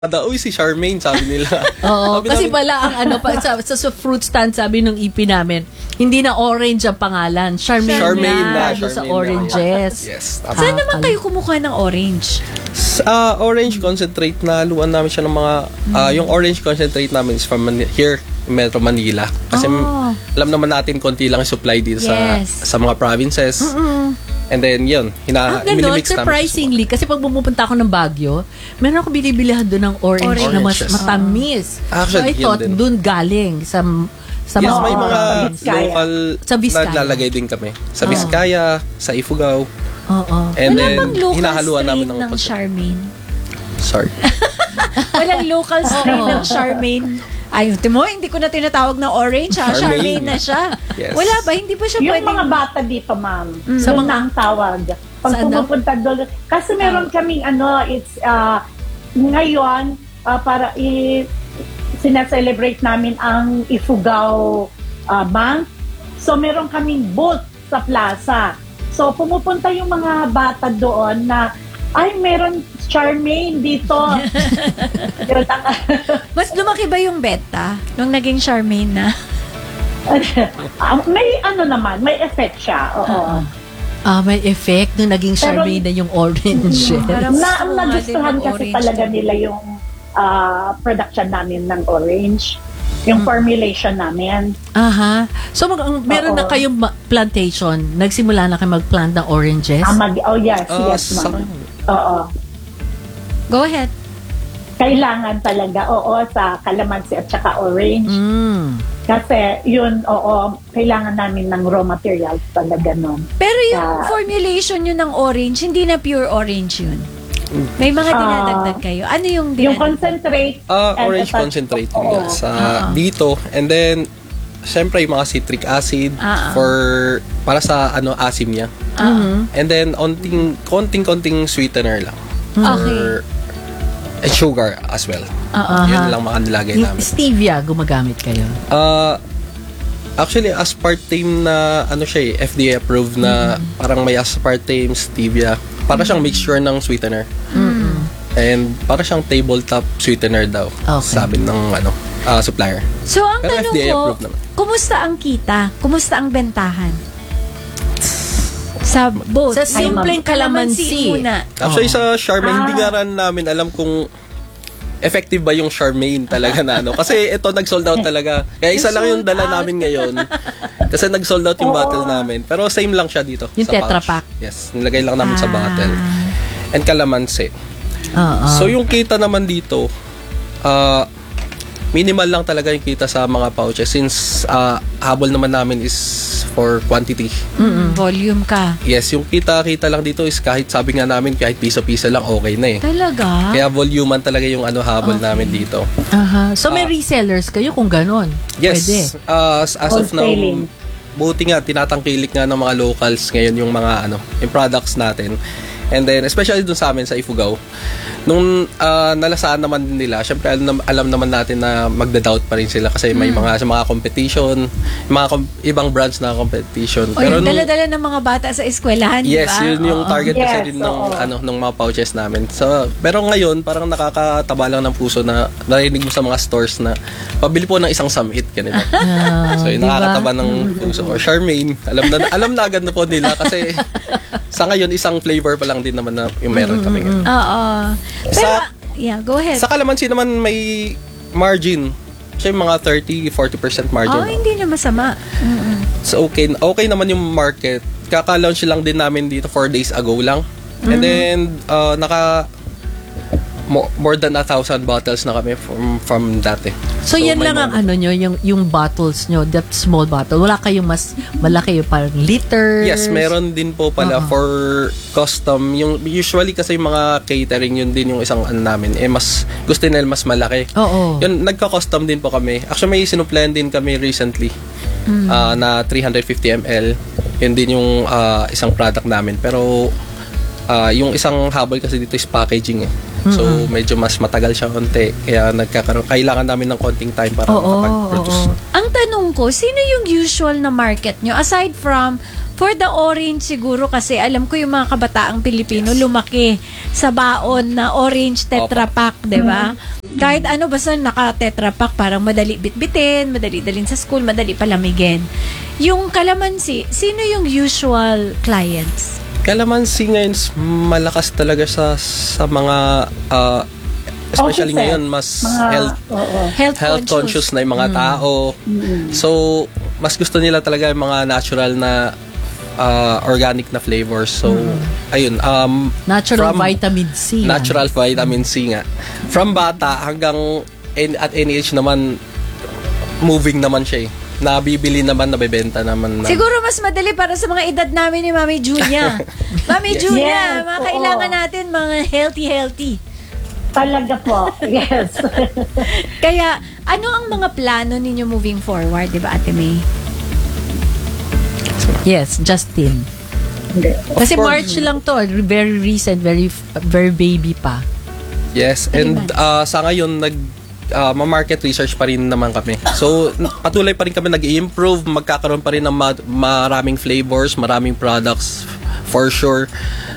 Uy, si Charmaine, sabi nila. Oo, Sabi kasi namin, pala ang sa fruit stand, sabi nung EP namin, hindi na orange ang pangalan. Charmaine na, doon sa Charmaine na. oranges. Yes. Tama. Saan naman kayo kumukuha ng orange? Orange concentrate na luwan namin siya ng mga yung orange concentrate namin is from here in Metro Manila kasi alam naman natin konti lang yung supply dito Yes. sa mga provinces. And then yun, Ganun, minimix namin. surprisingly, kasi pag bumupunta ako ng Baguio, meron ako binibilihan doon ng orange na mas Oranges. matamis. Actually, so I yun thought din. doon galing sa Yes, may mga Vizcaya. local Sa Vizcaya. na lalagay din kami. Sa Vizcaya, sa Ifugao. Oo. And Wala then, bang local hinahaluan namin strain ng ng Charmaine? Sorry. Walang local strain ng Charmaine. Ay, mo, hindi ko na tinatawag na orange, ha? Charmaine. Charmaine na siya. Yes. Wala ba? Hindi pa siya Yung pwedeng... mga bata dito, ma'am, Sa sa mga- mga ang tawag. Pag Saan daw? pumupunta doon, kasi meron kaming it's ngayon para sinaselebrate namin ang Ifugao month. So meron kaming booth sa plaza. So pumupunta yung mga bata doon na ay meron Charmaine dito. Mas lumaki ba yung beta nung naging Charmaine na? May naman, may effect siya. Oo. May effect nung naging Charmaine na yung orange. Parang Nagustuhan gusto ko kasi din ng talaga orange. nila yung production namin ng orange. Yung formulation namin. Aha. So meron na Oo. kayong plantation. Nagsimula na kayo mag-plant ng oranges? Yes, yes, ma'am. Oo. Go ahead. Kailangan talaga, sa calamansi at saka orange. Kasi yun, kailangan namin ng raw materials talaga nun. Pero yung formulation nyo ng orange, hindi na pure orange yun. May mga dinadagdag kayo. Ano yung Yung dinadagdag? concentrate. Orange concentrate Oo. nga sa dito. And then, syempre yung mga citric acid para sa asim niya. And then, konting sweetener lang. Okay. And sugar as well. Yun lang mga nilagay Yung namin. stevia, gumagamit kayo? Actually, aspartame na siya FDA approved na parang may aspartame, stevia. Para siyang mixture ng sweetener. And para siyang tabletop sweetener daw. Okay. Sabi ng supplier. So, ang Pero tanong FDA ko, approved naman. kumusta ang kita? Kumusta ang bentahan? Sa both. Sa simpleng kalamansi. muna. Actually, sa Charmaine, hindi nga rin namin alam kung effective ba yung Charmaine talaga na Kasi ito, nag-sold out talaga. Kaya isa lang yung dala namin ngayon. Kasi nag-sold out yung bottle namin. Pero same lang siya dito. Yung sa Tetra pouch. Pak. Yes, nilagay lang namin sa bottle. And calamansi. Oo. So, yung kita naman dito, minimal lang talaga yung kita sa mga pouches since habol naman namin is for quantity. Volume ka. Yes, yung kita lang dito is kahit sabi nga namin kahit piso-piso lang okay na eh. Talaga? Kaya volume talaga yung habol namin dito. Aha. So may resellers kayo kung ganon? Yes, Pwede. as of now, Wholesaling. buti nga tinatangkilik nga ng mga locals ngayon yung mga yung products natin. And then, especially dun sa amin sa Ifugao, nung nalasaan naman din nila, syempre alam naman natin na magda-doubt pa rin sila kasi may sa mga competition, ibang brands na competition. O yung dala-dala ng mga bata sa eskwelahan, di Yes, ba? yun yung target Yes, kasi din ng mga pouches namin. So, pero ngayon, parang nakakataba lang ng puso na narinig mo sa mga stores na pabili po ng isang samit ganito. So, yun, diba? nakakataba ng puso. Or Charmaine, alam na agad na po nila kasi sa ngayon, isang flavor pa lang din naman na yung meron kami ngayon. Oo. Pero, go ahead. Sa calamansi naman may margin. Siya yung mga 30-40% margin. hindi na masama. So okay naman yung market. Kaka-launch lang din namin dito 4 days ago lang. And then more than 1,000 bottles na kami from dati. So yan may lang ang mga- nyo, yung bottles nyo, that small bottle. Wala kayong mas malaki, yung parang liters? Yes, meron din po pala for custom. Yung usually kasi yung mga catering, yun din yung isang namin. Mas gusto nila mas malaki. Oo. Yun, nagka-custom din po kami. Actually, may sinuplan din kami recently na 350 ml. Yun din yung isang product namin. Pero yung isang habol kasi dito is packaging eh. So, medyo mas matagal siya konti. Kaya kailangan namin ng konting time para makapag-produce. Ang tanong ko, sino yung usual na market nyo? Aside from For the orange siguro kasi alam ko yung mga kabataang Pilipino lumaki sa baon na orange Tetra Pak, 'di ba? Kahit ano basta naka Tetra Pak, parang madali bitbitin, madali dalhin sa school, madali palamigin. Yung kalamansi, sino yung usual clients? Kalamansi ngayon malakas talaga sa mga especially Okay, sir. ngayon mas Mga, health conscious na yung mga tao. So mas gusto nila talaga yung mga natural na organic na flavors. So ayun, Natural from vitamin C. yan. natural vitamin C nga. From bata hanggang at any age naman, moving naman siya eh. Nabibili naman, nabebenta naman. Siguro mas madali para sa mga edad namin ni Mami Junia. Mami Junia, Yes, mga oo. kailangan natin mga healthy. Talaga po. Yes. Kaya, ano ang mga plano ninyo moving forward, di ba, Ate May? Yes, Justin. Kasi course. March lang to, very recent, very baby pa. Yes, and sa ngayon ma-market research pa rin naman kami. So patuloy pa rin kami nag-i-improve, magkakaroon pa rin ng maraming flavors, maraming products for sure.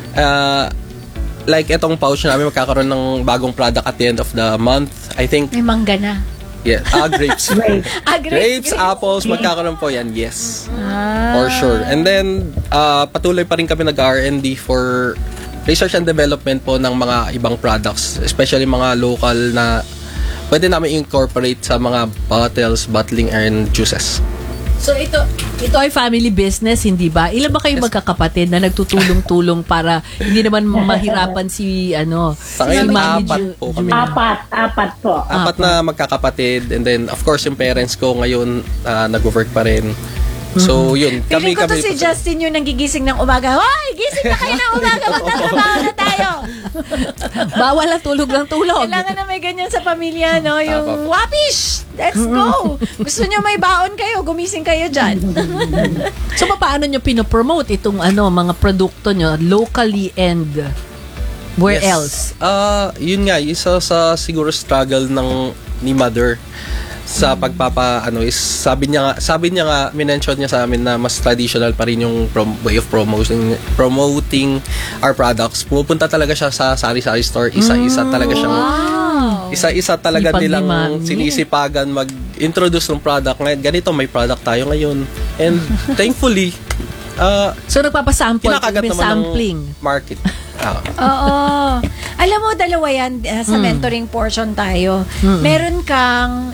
Like etong pouch namin, magkakaroon ng bagong product at the end of the month. I think May mangga na. yeah, grapes. Grapes, apples, magkakaroon po yan. Yes. For sure. And then patuloy pa rin kami nag-R&D for research and development po ng mga ibang products, especially mga local na pwede namin incorporate sa mga bottles, bottling, and juices. So ito ay family business, hindi ba? Ilan ba kayo magkakapatid na nagtutulong-tulong para hindi naman mahirapan si Sa ngayon, Mami apat po kami. Apat po. Apat na magkakapatid, and then of course yung parents ko ngayon nag-work pa rin. So yun, Feeling ko to kami si Justin yung nagigising ng umaga. Hoy, gising na kayo ng umaga, magtatrabaho na tayo. Bawal ang tulog ng tulog. Kailangan na may ganyan sa pamilya, no? Yung wapish, let's go. Gusto nyo may baon kayo, gumising kayo dyan. So paano nyo pinopromote itong mga produkto nyo locally and where else? Yun nga, isa sa siguro struggle ni mother sa is sabi niya nga minention niya sa amin na mas traditional pa rin yung way of promoting our products. Pumupunta talaga siya sa sari-sari store, isa-isa talaga siyang isa-isa talaga Ipag ni nilang Mami. sinisipagan mag-introduce ng product. Ngayon, ganito may product tayo ngayon. And thankfully, So nagpapasample, kinakagat may naman sampling. ng market. Oo. Alam mo, dalawa yan sa mentoring portion tayo. Meron kang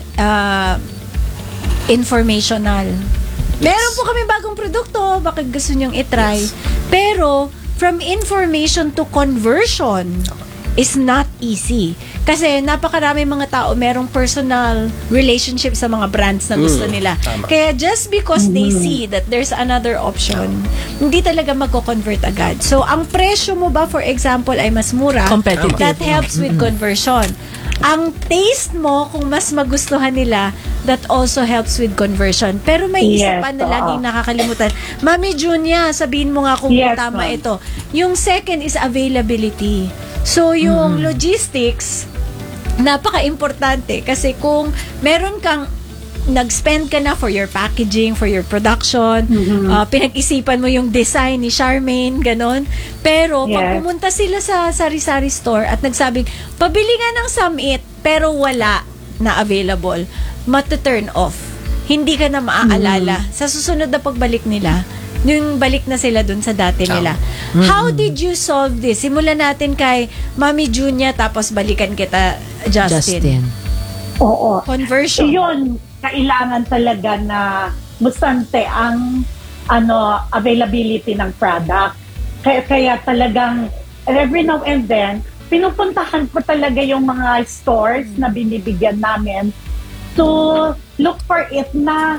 informational. Meron po kami bagong produkto, baka gusto nyong itry. Pero, from information to conversion is not easy. Kasi napakarami mga tao merong personal relationship sa mga brands na gusto nila. Tama. Kaya just because they see that there's another option, hindi talaga magko-convert agad. So, ang presyo mo ba, for example, ay mas mura, Competitive. that helps with conversion. Ang taste mo, kung mas magustuhan nila, that also helps with conversion. Pero may isa Yes, pa na oo. laging nakakalimutan. Mami Junia, sabihin mo nga kung Yes, tama ma'am. ito. Yung second is availability. So, yung logistics, napaka-importante. Kasi kung meron kang nag-spend ka na for your packaging, for your production, pinag-isipan mo yung design ni Charmaine, ganon. Pero, pag Yes. pumunta sila sa sari-sari store at nagsabing, pabili nga ng Summit, pero wala na available, mata-turn off. Hindi ka na maaalala. Sa susunod na pagbalik nila, yung balik na sila dun sa dati nila. How did you solve this? Simulan natin kay Mami Junia, tapos balikan kita, Justin. Oo. Conversion. Yun, kailangan talaga na mustante ang availability ng product. Kaya talagang every now and then, pinupuntahan ko talaga yung mga stores na binibigyan namin to look for it na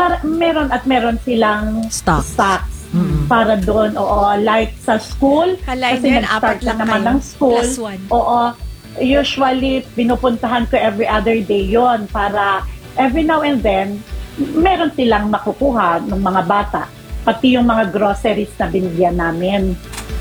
meron silang Stocks. para doon. Oo, like sa school. Halay kasi din, apat nag-start lang naman kayo. ng school. Plus one. Oo. Usually, pinupuntahan ko every other day yon para every now and then, meron silang makukuha ng mga bata. Pati yung mga groceries na binigyan namin.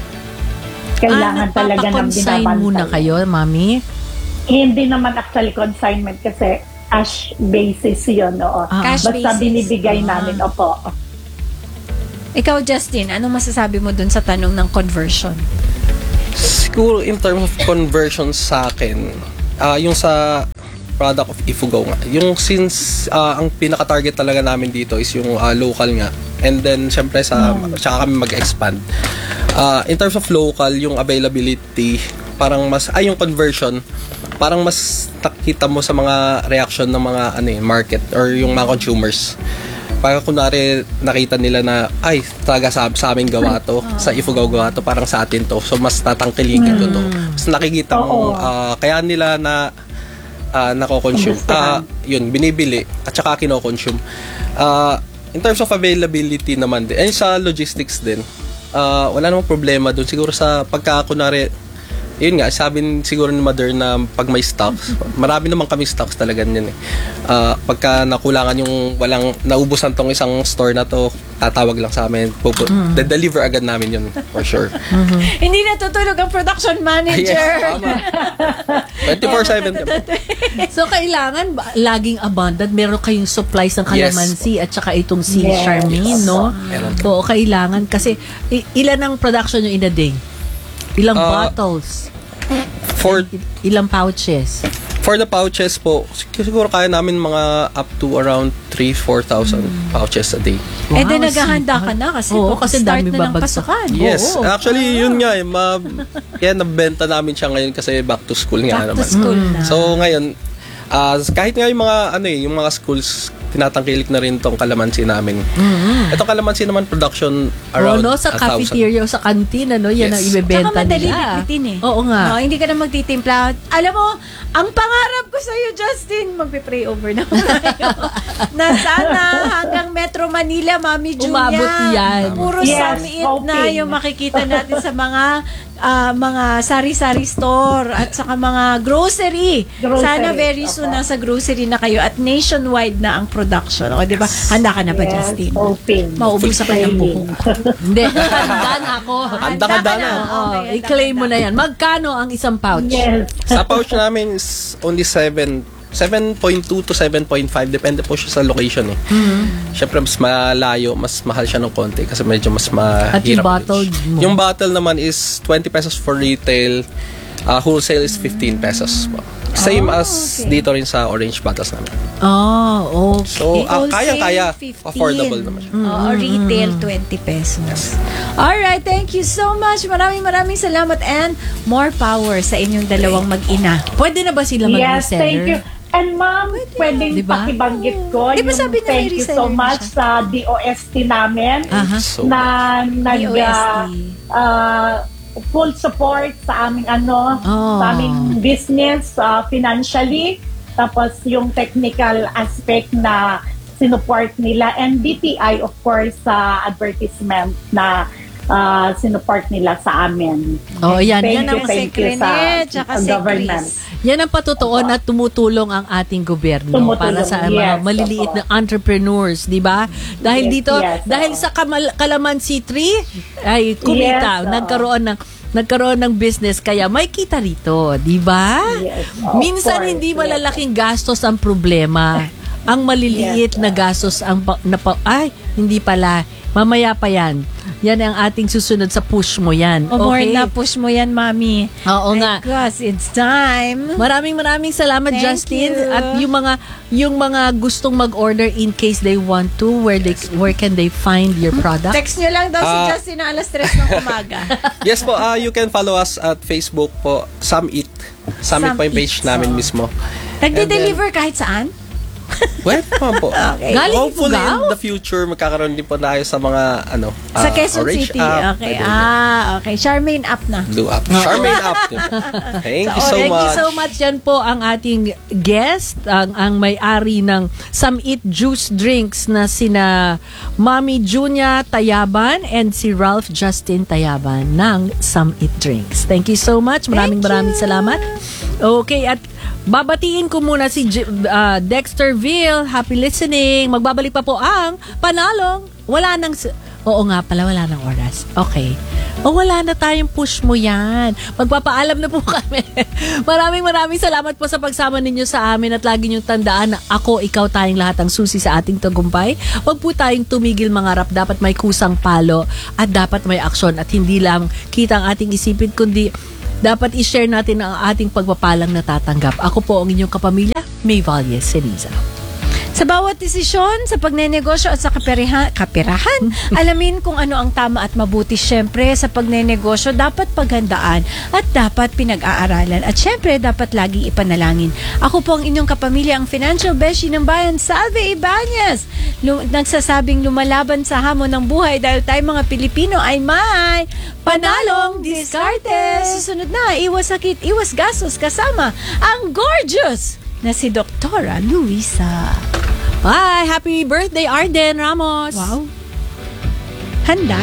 Kailangan talaga ng Nagpapakonsign binabantay. muna kayo, Mami? Hindi naman actually consignment kasi cash basis yun. Oo. Cash Basta basis. binibigay namin. Opo. Ikaw, Justin, anong masasabi mo dun sa tanong ng conversion? Siguro in terms of conversion sa akin, yung sa product of Ifugao nga. Yung since ang pinaka-target talaga namin dito is yung local nga. And then syempre tsaka kami mag-expand. In terms of local, yung availability, parang yung conversion, parang mas nakita mo sa mga reaction ng mga market or yung mga consumers. Pag kunwari nakita nila na talaga sa amin gawa to, sa Ifugao gawa to, parang sa atin to. So mas tatangkilikin ko to. Mas nakikita mo kaya nila na nako-consume. Yun, binibili at saka kino-consume. In terms of availability naman din, sa logistics din, wala namang problema doon. Siguro sa pagka-kunwari, yun nga, sabi siguro ni Mother na pag may stocks, marami naman kami stocks talaga yun eh. Pagka nakulangan yung walang naubusan tong isang store na to, tatawag lang sa amin. Deliver agad namin yun, for sure. Hindi natutulog ang production manager. Yes, tama. 24/7 kami. So, kailangan laging abundant. Meron kayong supplies ng calamansi at saka itong si Charmaine, no? Oo, kailangan. Kasi, ilan ang production nyo in a day? Ilang bottles? Ilang pouches? For the pouches po, siguro kaya namin mga up to around 3,000-4,000 pouches a day. Wow, then naghahanda ka na kasi kasi start dami na ng babagsak. pasukan. Yes. Actually, yun nga kaya nabenta namin siya ngayon kasi back to school nga naman. Back to school na. So ngayon, kahit nga yung mga yung mga schools, tinatangkilik na rin tong kalamansi namin. Itong kalamansi naman production around sa 1,000. cafeteria o sa canteen, yan ang ibebenta Tsaka madali nila. bitbitin eh. Oo nga. No, hindi ka na magtitimpla. Alam mo, ang pangarap ko sa'yo, Justin, magpe-pray over naman tayo. Na sana hanggang Metro Manila, Mami Julia. Umabot yan. Puro samiit na yung makikita natin sa mga sari-sari store at saka mga grocery. Sana very soon nasa grocery na kayo at nationwide na ang production. O, di ba? Handa ka na ba, Justin? Hoping. Maubusan ka ng buhok. Hindi, handa na ako. Handa na. Okay, I-claim mo na yan. Magkano ang isang pouch? Yes. Sa pouch namin is only 7.2 to 7.5. Depende po siya sa location eh. Siyempre, mas malayo, mas mahal siya ng konti kasi medyo mas mahirap. At yung bottle mo? Yung bottle naman is 20 pesos for retail. Wholesale is 15 pesos po. Same as dito rin sa orange bottles namin. Oh, okay. So, Wholesale, kaya 15. affordable naman siya. Retail, 20 pesos. Alright, thank you so much. Maraming salamat and more power sa inyong dalawang mag-ina. Pwede na ba sila Yes, mag-reseller? thank you. And ma'am, pwedeng Diba? pakibanggit ko Di ba yung sabi niya may thank you reseller so na much siya? sa DOST namin So, na DOST. full support sa aming sa aming business financially, tapos yung technical aspect na sinuport nila, and DTI of course sa advertisement na sinuport nila sa amin. Yan ang thank you Secrenet, tsaka sa government. Yan ang patutuon at tumutulong ang ating gobyerno para sa mga maliliit na entrepreneurs, di ba? Dahil dito, dahil sa Calamansi tree, ay kumita, nagkaroon ng business, kaya may kita rito, di ba? Yes, Minsan hindi malalaking gastos ang problema. Ang maliliit na gastos hindi pala. Mamaya pa yan. Yan ang ating susunod sa push mo yan. More Okay? na push mo yan, Mami. Oo nga. Because it's time. Maraming salamat, Thank Justin. you. At yung mga gustong mag-order in case they want to, where can they find your product? Text nyo lang daw si Justin na alas 3 ng umaga. yes po, you can follow us at Facebook po, Samit. Samit po yung page namin mismo. Nagde-deliver kahit saan? Pwede naman po. Okay. Galing Hopefully Ifugao? in the future, magkakaroon din po tayo sa mga Sa Quezon Orange City. app, Okay. pwede din. Okay. Charmaine app na. Blue app. Charmaine app. Thank you so Thank much. you so much. Yan po ang ating guest, ang may-ari ng Samit Juice Drinks na sina Mami Junia Tayaban and si Ralph Justin Tayaban ng Samit Drinks. Thank you so much. Maraming salamat. Okay, at babatiin ko muna si Dexterville. Happy listening. Magbabalik pa po ang panalong Oo nga pala, wala ng oras. Okay. Wala na tayong push mo yan. Magpapaalam na po kami. Maraming salamat po sa pagsama ninyo sa amin at lagi niyong tandaan na ako, ikaw, tayong lahat ang susi sa ating tagumpay. Huwag po tayong tumigil mangarap. Dapat may kusang palo at dapat may aksyon at hindi lang kita ang ating isipin kundi dapat i-share natin ang ating pagpapalang natatanggap. Ako po ang inyong kapamilya, May Valles Ceniza. Sa bawat desisyon, sa pagnenegosyo at sa kaperahan, alamin kung ano ang tama at mabuti. Siyempre, sa pagnenegosyo, dapat paghandaan at dapat pinag-aaralan. At siyempre, dapat laging ipanalangin. Ako po ang inyong kapamilya, ang financial beshi ng bayan, Salve Ibanez. Nagsasabing lumalaban sa hamon ng buhay dahil tayo mga Pilipino ay may panalong diskarte. Susunod na, iwas sakit, iwas gastos kasama ang gorgeous na si Doktora Luisa. Bye! Happy birthday, Arden Ramos! Wow. Handa.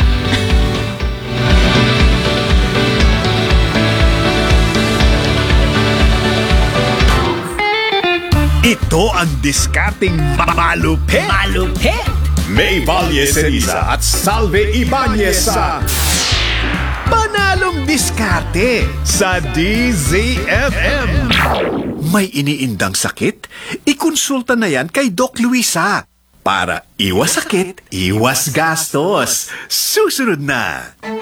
Ito ang diskarting malupit. May Valles Ceniza at Salve Ibanez sa Panalong Diskarte sa DZFM. May iniindang sakit? Ikonsulta na yan kay Doc Luisa. Para iwas sakit, iwas gastos. Susunod na.